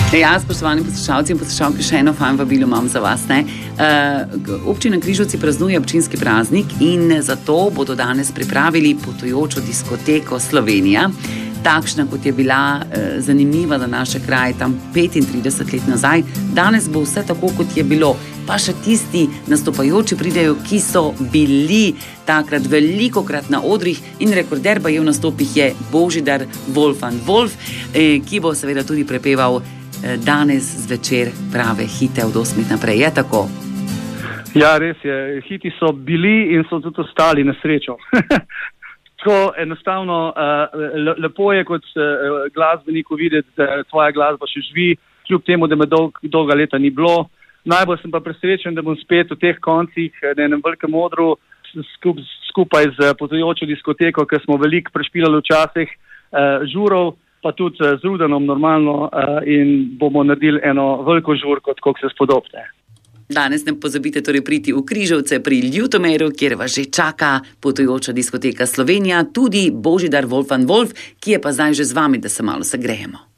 Ja, spoštovani poslušalci in poslušalke, še eno fajn vabilo imam za vas. Občina Križevci praznuje občinski praznik in zato bodo danes pripravili potujočo diskoteko Slovenija. Takšna, kot je bila zanimiva za naše kraje tam 35 let nazaj. Danes bo vse tako, kot je bilo. Pa še tisti nastopajoči pridejo, ki so bili takrat velikokrat na odrih in rekorder baje v nastopih je Božidar Wolf, ki bo seveda tudi prepeval danes zvečer prave hite od 8 naprej. Je tako? Ja, res je. Hiti so bili in so tudi ostali na srečo. Tako enostavno lepo je kot glasbeniku videti, da tvoja glasba še živi, kljub temu, da me dolga leta ni bilo. Najbolj sem pa presrečen, da bom spet v teh koncih na enem velikem odru skupaj z potujočo diskoteko, ker smo veliko prešpilali včasih žurov, pa tudi z Rudanom normalno in bomo naredili eno veliko žurko, tako se spodobne. Danes ne pozabite torej priti v Križevce pri Ljutomeru, kjer vas že čaka potujoča diskoteka Slovenija, tudi Božidar Wolf, ki je pa zdaj že z vami, da se malo segrejemo.